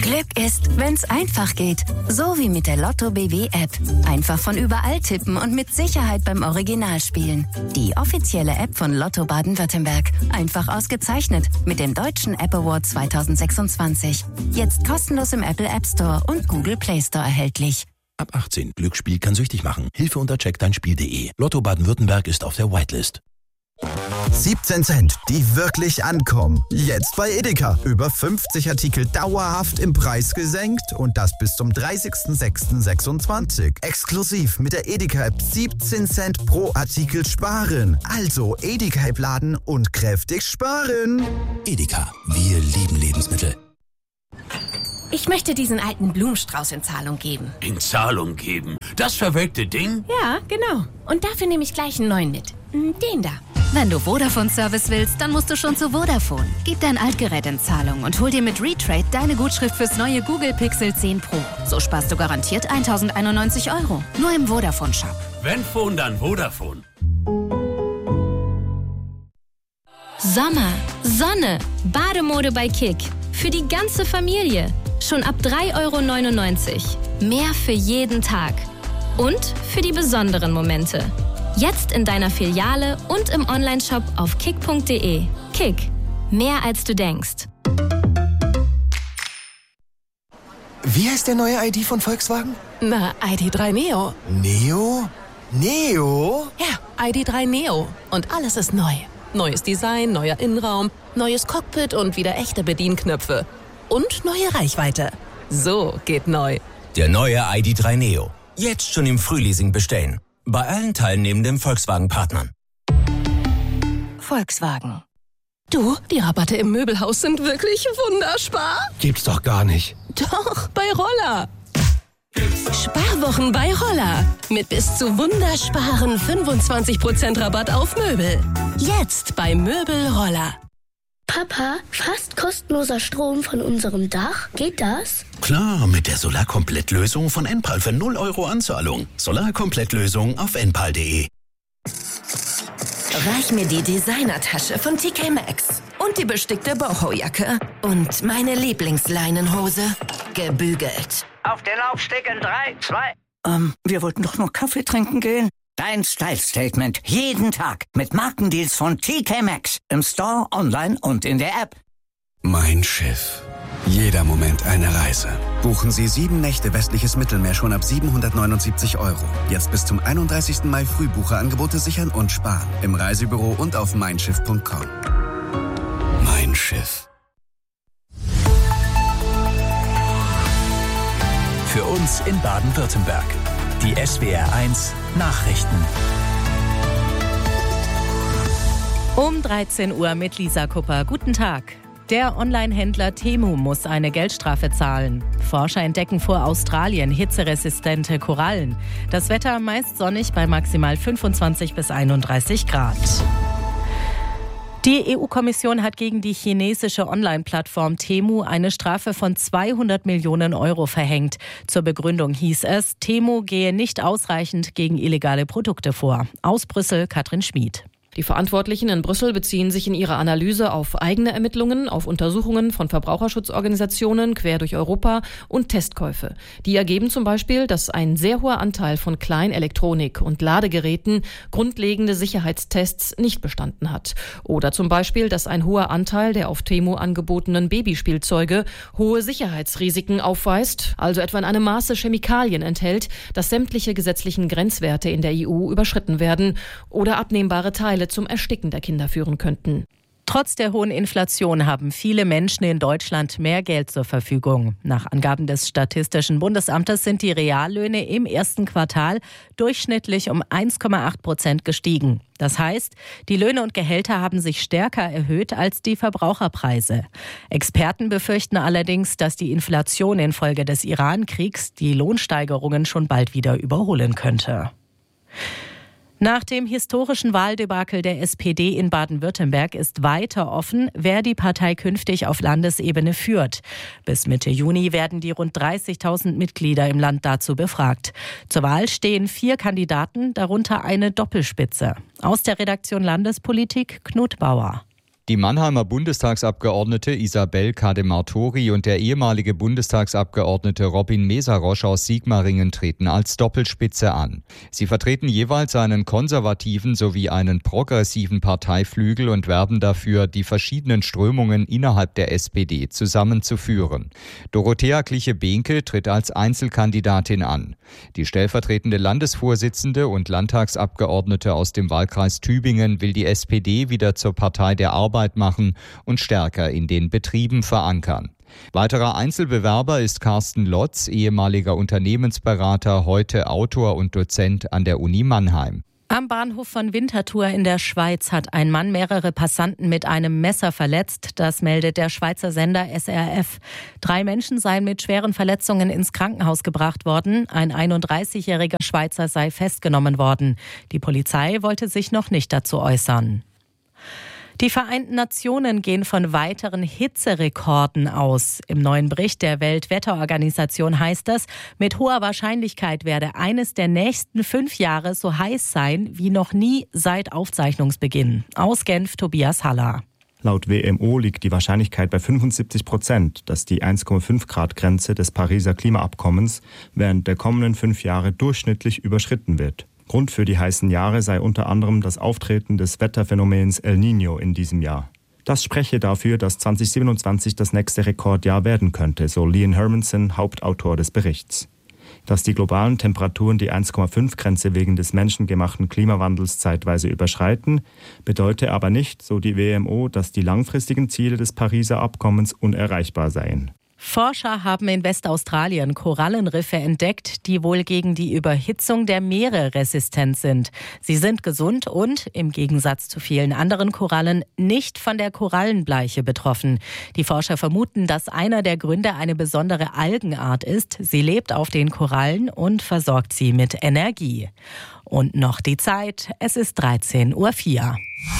Glück ist, wenn's einfach geht. So wie mit der Lotto BW App. Einfach von überall tippen und mit Sicherheit beim Original spielen. Die offizielle App von Lotto Baden-Württemberg. Einfach ausgezeichnet mit dem Deutschen App Award 2026. Jetzt kostenlos im Apple App Store und Google Play Store erhältlich. Ab 18. Glücksspiel kann süchtig machen. Hilfe unter checkdeinspiel.de. Lotto Baden-Württemberg ist auf der Whitelist. 17 Cent, die wirklich ankommen. Jetzt bei Edeka. Über 50 Artikel dauerhaft im Preis gesenkt und das bis zum 30.06.26. Exklusiv mit der Edeka-App 17 Cent pro Artikel sparen. Also Edeka-App laden und kräftig sparen. Edeka, wir lieben Lebensmittel. Ich möchte diesen alten Blumenstrauß in Zahlung geben. In Zahlung geben? Das verwelkte Ding? Ja, genau. Und dafür nehme ich gleich einen neuen mit. Den da. Wenn du Vodafone-Service willst, dann musst du schon zu Vodafone. Gib dein Altgerät in Zahlung und hol dir mit Retrade deine Gutschrift fürs neue Google Pixel 10 Pro. So sparst du garantiert 1.091 €. Nur im Vodafone-Shop. Wenn Phone, dann Vodafone. Sommer, Sonne, Bademode bei Kick. Für die ganze Familie. Schon ab 3,99 €. Mehr für jeden Tag. Und für die besonderen Momente. Jetzt in deiner Filiale und im Onlineshop auf kick.de. Kick. Mehr als du denkst. Wie heißt der neue ID von Volkswagen? Na, ID.3 Neo. Neo? Neo? Ja, ID.3 Neo. Und alles ist neu. Neues Design, neuer Innenraum, neues Cockpit und wieder echte Bedienknöpfe. Und neue Reichweite. So geht neu. Der neue ID.3 Neo. Jetzt schon im Frühleasing bestellen. Bei allen teilnehmenden Volkswagen-Partnern. Volkswagen. Du, die Rabatte im Möbelhaus sind wirklich wunderspar. Gibt's doch gar nicht. Doch, bei Roller. Sparwochen bei Roller. Mit bis zu wundersparen 25% Rabatt auf Möbel. Jetzt bei Möbel Roller. Papa, fast kostenloser Strom von unserem Dach. Geht das? Klar, mit der Solarkomplettlösung von Enpal für 0 € Anzahlung. Solarkomplettlösung auf enpal.de. Reich mir die Designertasche von TK Maxx und die bestickte Boho-Jacke und meine Lieblingsleinenhose, gebügelt. Auf den Laufsteg in 3, 2... Wir wollten doch nur Kaffee trinken gehen. Dein Style-Statement jeden Tag mit Markendeals von TK Maxx. Im Store, online und in der App. Mein Schiff. Jeder Moment eine Reise. Buchen Sie 7 Nächte westliches Mittelmeer schon ab 779 €. Jetzt bis zum 31. Mai Frühbucherangebote sichern und sparen. Im Reisebüro und auf meinschiff.com. Mein Schiff. Für uns in Baden-Württemberg. Die SWR1 Nachrichten. Um 13 Uhr mit Lisa Kupper. Guten Tag. Der Online-Händler Temu muss eine Geldstrafe zahlen. Forscher entdecken vor Australien hitzeresistente Korallen. Das Wetter meist sonnig bei maximal 25 bis 31 Grad. Die EU-Kommission hat gegen die chinesische Online-Plattform Temu eine Strafe von 200 Millionen € verhängt. Zur Begründung hieß es, Temu gehe nicht ausreichend gegen illegale Produkte vor. Aus Brüssel, Katrin Schmid. Die Verantwortlichen in Brüssel beziehen sich in ihrer Analyse auf eigene Ermittlungen, auf Untersuchungen von Verbraucherschutzorganisationen quer durch Europa und Testkäufe. Die ergeben zum Beispiel, dass ein sehr hoher Anteil von Kleinelektronik und Ladegeräten grundlegende Sicherheitstests nicht bestanden hat. Oder zum Beispiel, dass ein hoher Anteil der auf Temu angebotenen Babyspielzeuge hohe Sicherheitsrisiken aufweist, also etwa in einem Maße Chemikalien enthält, dass sämtliche gesetzlichen Grenzwerte in der EU überschritten werden oder abnehmbare Teile zum Ersticken der Kinder führen könnten. Trotz der hohen Inflation haben viele Menschen in Deutschland mehr Geld zur Verfügung. Nach Angaben des Statistischen Bundesamtes sind die Reallöhne im ersten Quartal durchschnittlich um 1,8% gestiegen. Das heißt, die Löhne und Gehälter haben sich stärker erhöht als die Verbraucherpreise. Experten befürchten allerdings, dass die Inflation infolge des Iran-Kriegs die Lohnsteigerungen schon bald wieder überholen könnte. Nach dem historischen Wahldebakel der SPD in Baden-Württemberg ist weiter offen, wer die Partei künftig auf Landesebene führt. Bis Mitte Juni werden die rund 30.000 Mitglieder im Land dazu befragt. Zur Wahl stehen 4 Kandidaten, darunter eine Doppelspitze. Aus der Redaktion Landespolitik Knut Bauer. Die Mannheimer Bundestagsabgeordnete Isabel Kademartori und der ehemalige Bundestagsabgeordnete Robin Mesarosch aus Sigmaringen treten als Doppelspitze an. Sie vertreten jeweils einen konservativen sowie einen progressiven Parteiflügel und werben dafür, die verschiedenen Strömungen innerhalb der SPD zusammenzuführen. Dorothea Kliche-Behnke tritt als Einzelkandidatin an. Die stellvertretende Landesvorsitzende und Landtagsabgeordnete aus dem Wahlkreis Tübingen will die SPD wieder zur Partei der Arbeit machen und stärker in den Betrieben verankern. Weiterer Einzelbewerber ist Carsten Lotz, ehemaliger Unternehmensberater, heute Autor und Dozent an der Uni Mannheim. Am Bahnhof von Winterthur in der Schweiz hat ein Mann mehrere Passanten mit einem Messer verletzt. Das meldet der Schweizer Sender SRF. 3 Menschen seien mit schweren Verletzungen ins Krankenhaus gebracht worden. Ein 31-jähriger Schweizer sei festgenommen worden. Die Polizei wollte sich noch nicht dazu äußern. Die Vereinten Nationen gehen von weiteren Hitzerekorden aus. Im neuen Bericht der Weltwetterorganisation heißt es, mit hoher Wahrscheinlichkeit werde eines der nächsten 5 Jahre so heiß sein wie noch nie seit Aufzeichnungsbeginn. Aus Genf, Tobias Haller. Laut WMO liegt die Wahrscheinlichkeit bei 75%, dass die 1,5 Grad Grenze des Pariser Klimaabkommens während der kommenden 5 Jahre durchschnittlich überschritten wird. Grund für die heißen Jahre sei unter anderem das Auftreten des Wetterphänomens El Niño in diesem Jahr. Das spreche dafür, dass 2027 das nächste Rekordjahr werden könnte, so Lian Hermanson, Hauptautor des Berichts. Dass die globalen Temperaturen die 1,5-Grenze wegen des menschengemachten Klimawandels zeitweise überschreiten, bedeute aber nicht, so die WMO, dass die langfristigen Ziele des Pariser Abkommens unerreichbar seien. Forscher haben in Westaustralien Korallenriffe entdeckt, die wohl gegen die Überhitzung der Meere resistent sind. Sie sind gesund und, im Gegensatz zu vielen anderen Korallen, nicht von der Korallenbleiche betroffen. Die Forscher vermuten, dass einer der Gründe eine besondere Algenart ist. Sie lebt auf den Korallen und versorgt sie mit Energie. Und noch die Zeit, es ist 13:04 Uhr.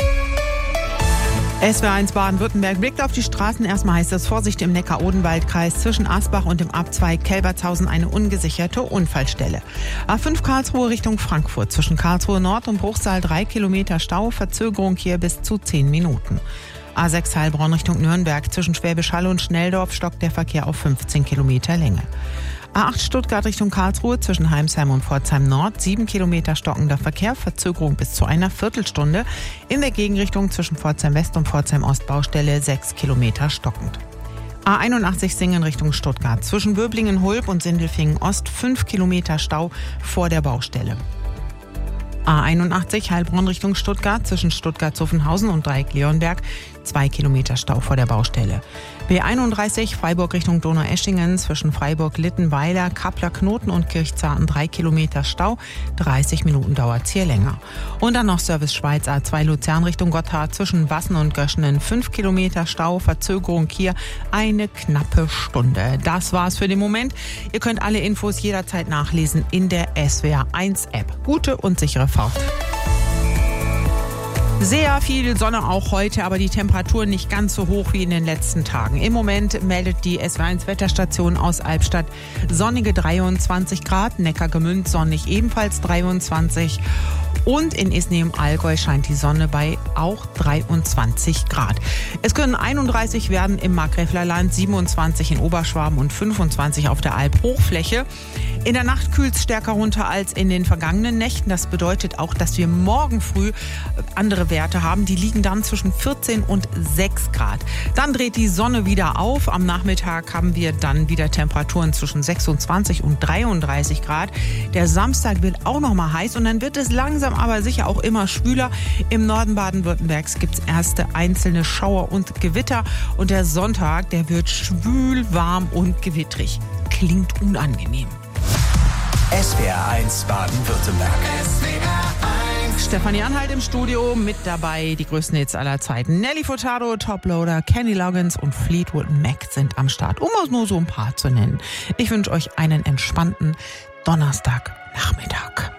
SWR1 Baden-Württemberg blickt auf die Straßen. Erstmal heißt es Vorsicht im Neckar-Odenwald-Kreis zwischen Asbach und dem Abzweig Kelbertshausen eine ungesicherte Unfallstelle. A5 Karlsruhe Richtung Frankfurt zwischen Karlsruhe Nord und Bruchsal 3 Kilometer Stau, Verzögerung hier bis zu 10 Minuten. A6 Heilbronn Richtung Nürnberg zwischen Schwäbisch Hall und Schnelldorf stockt der Verkehr auf 15 Kilometer Länge. A8 Stuttgart Richtung Karlsruhe zwischen Heimsheim und Pforzheim Nord 7 Kilometer stockender Verkehr, Verzögerung bis zu einer Viertelstunde. In der Gegenrichtung zwischen Pforzheim West und Pforzheim Ost Baustelle 6 Kilometer stockend. A81 Singen Richtung Stuttgart zwischen Böblingen-Hulb und Sindelfingen Ost 5 Kilometer Stau vor der Baustelle. A81 Heilbronn Richtung Stuttgart zwischen Stuttgart-Zuffenhausen und Dreieck-Leonberg 2 Kilometer Stau vor der Baustelle. B31 Freiburg Richtung Donaueschingen zwischen Freiburg-Littenweiler, Kappler-Knoten und Kirchzarten 3 Kilometer Stau, 30 Minuten dauert's hier länger. Und dann noch Service Schweiz A2 Luzern Richtung Gotthard zwischen Wassen und Göschenen 5 Kilometer Stau, Verzögerung hier eine knappe Stunde. Das war's für den Moment. Ihr könnt alle Infos jederzeit nachlesen in der SWR1 App. Gute und sichere Fahrt. Sehr viel Sonne auch heute, aber die Temperaturen nicht ganz so hoch wie in den letzten Tagen. Im Moment meldet die SWR1 Wetterstation aus Albstadt sonnige 23 Grad, Neckargemünd sonnig ebenfalls 23 und in Isny im Allgäu scheint die Sonne bei auch 23 Grad. Es können 31 werden im Markgräflerland, 27 in Oberschwaben und 25 auf der Albhochfläche. In der Nacht kühlt es stärker runter als in den vergangenen Nächten. Das bedeutet auch, dass wir morgen früh andere Werte haben. Die liegen dann zwischen 14 und 6 Grad. Dann dreht die Sonne wieder auf. Am Nachmittag haben wir dann wieder Temperaturen zwischen 26 und 33 Grad. Der Samstag wird auch noch mal heiß und dann wird es langsam aber sicher auch immer schwüler. Im Norden Baden-Württembergs gibt es erste einzelne Schauer und Gewitter. Und der Sonntag, der wird schwül, warm und gewittrig. Klingt unangenehm. SWR1 Baden-Württemberg. Stefanie Anhalt im Studio, mit dabei die größten Hits aller Zeiten. Nelly Furtado, Toploader, Kenny Loggins und Fleetwood Mac sind am Start, um es nur so ein paar zu nennen. Ich wünsche euch einen entspannten Donnerstagnachmittag.